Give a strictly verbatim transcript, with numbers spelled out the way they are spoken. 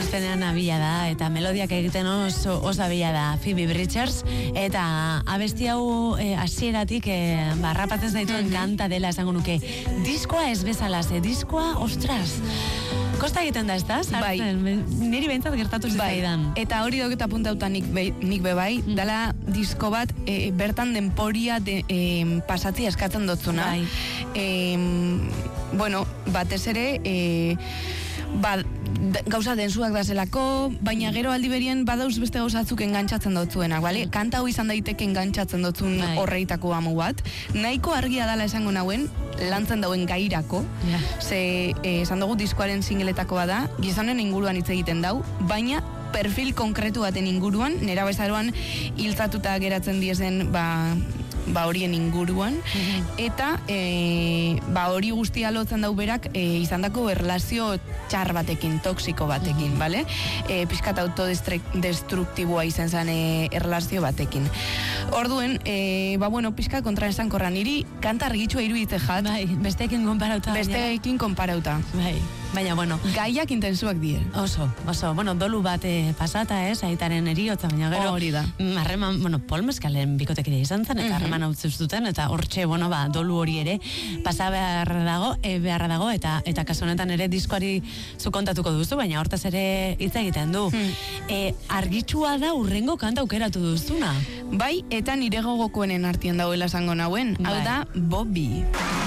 eszenean abila da, eta melodiak egiten oso, oso abila da, Phoebe Bridgers, eta abesti hau eh, hasieratik eh, barrapatzen zaituen kanta dela esango nuke. Diskoa ez bezala, ze diskoa, ostras, kosta egiten da, ez da? Bai. Niri behintzat gertatu zitzaidan. Bai. Eta hori dauketa puntauta nik, be, nik bebai, mm. dala disko bat, e, bertan denporia de, e, pasatzi eskatzen dotzuna. Bai. E, bueno, batez ere, e, ba, gauza densuak da zelako, baina gero aldi berien badauz beste gauzatzuk engantzatzen dotzuenak, bale? Kanta hau izan daiteke engantzatzen dotzun bai. horreitako amu bat. Nahiko argia dala esango nauen, lantzen dauen gairako, Ja. ze eh, esan dugu diskoaren singeletakoa da, gizonen inguruan hitz egiten dau, baina perfil konkretu baten inguruan, nera bezaroan hiltzatuta geratzen diezen, ba, ba horien inguruan, eta e, ba hori guztia lotzen dau berak e, izandako erlazio txar batekin, toksiko batekin, bale? E, pixkat autodestruktiboa izan zen e, erlazio batekin. Orduen, e, ba bueno, pixkat kontra esan korra, niri kanta argitsua iruditze jat. Bai, besteekin konparauta. Besteekin konparauta. Bai, baina bueno. Gaiak intensuak die. Oso, oso, bueno, dolu bate pasata, ez, aitaren eriotza, baina gero... Hori da. Harreman, bueno, Paul Mezcalen bikotekide izan zen, eta harreman hau zuztuten, eta hortxe, bueno, ba, dolu hori ere, pasa beharra dago, e, beharra dago, eta eta kasu honetan ere diskoari zu kontatuko duzu, baina hortaz ere hitz egiten du. Hmm. E, argitsua da urrengo kanta aukeratu duzuna. Bai, eta nire gogokoenen artien dauela esango nauen. Hau da, Bobby.